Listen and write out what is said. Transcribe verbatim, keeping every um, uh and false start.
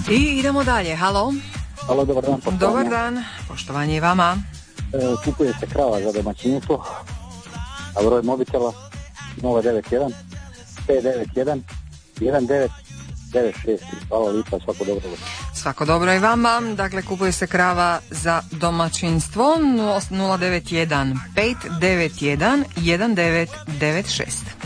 I idemo dalje, halo. Halo, dobar dan. Poštovanje. Dobar dan, poštovanje i vama. E, kupuje se krava za domaćinstvo, a broj mobitela nula devet jedan pet devet jedan jedan devet devet šest. Hvala lipa, svako dobro. Svako dobro i vama. Dakle, kupuje se krava za domaćinstvo nula devet jedan pet devet jedan jedan devet devet šest.